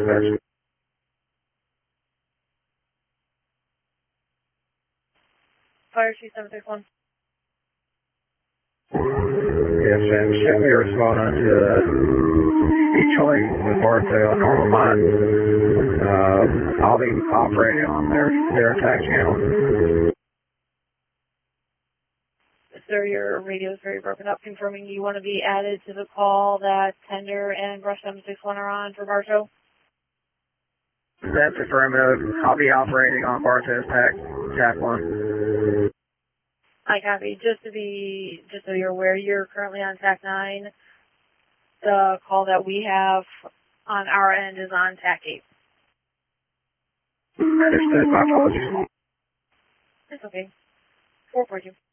dispatch. Fire Chief 761. Yes, and should be responding to Detroit with Barstow and Normal Mine. I'll be operating on their attack channel. Sir, your radio is very broken up, confirming you want to be added to the call that Tender and Brush 761 are on for Barstow. That's affirmative. I'll be operating on Bartow's attack 1. I copy. Just so you're aware, you're currently on TAC 9. The call that we have on our end is on TAC 8. Understood. My apologies. It's okay. 442.